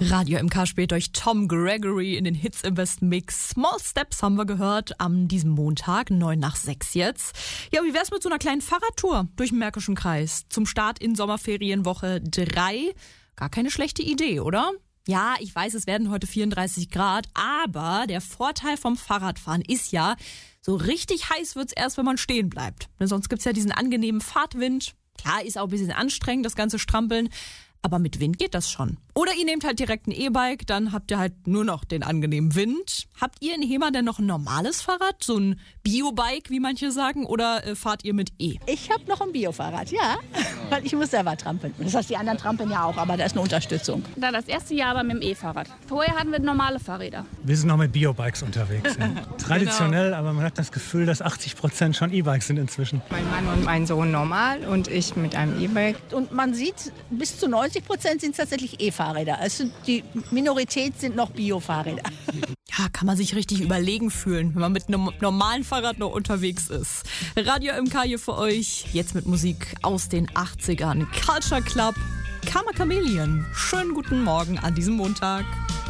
Radio MK spielt durch Tom Gregory in den Hits im Besten Mix. Small Steps haben wir gehört an diesem Montag, 5:09 jetzt. Ja, wie wär's mit so einer kleinen Fahrradtour durch den Märkischen Kreis? Zum Start in Sommerferienwoche 3. Gar keine schlechte Idee, oder? Ja, ich weiß, es werden heute 34 Grad, aber der Vorteil vom Fahrradfahren ist ja, so richtig heiß wird's erst, wenn man stehen bleibt. Sonst gibt's ja diesen angenehmen Fahrtwind. Klar, ist auch ein bisschen anstrengend, das ganze Strampeln. Aber mit Wind geht das schon. Oder ihr nehmt halt direkt ein E-Bike, dann habt ihr halt nur noch den angenehmen Wind. Habt ihr in Hemer denn noch ein normales Fahrrad? So ein Bio-Bike, wie manche sagen? Oder fahrt ihr mit E? Ich habe noch ein Bio-Fahrrad, ja. Weil ich muss selber trampeln. Das heißt, die anderen trampeln ja auch, aber da ist eine Unterstützung. Da das erste Jahr aber mit dem E-Fahrrad. Vorher hatten wir normale Fahrräder. Wir sind noch mit Biobikes unterwegs. Ja. Traditionell, aber man hat das Gefühl, dass 80% schon E-Bikes sind inzwischen. Mein Mann und mein Sohn normal und ich mit einem E-Bike. Und man sieht, bis zu 90% sind tatsächlich E-Fahrräder. Also die Minorität sind noch Bio-Fahrräder. Ja, kann man sich richtig überlegen fühlen, wenn man mit einem normalen Fahrrad noch unterwegs ist. Radio MK hier für euch, jetzt mit Musik aus den 80ern. Culture Club, Karma Chameleon. Schönen guten Morgen an diesem Montag.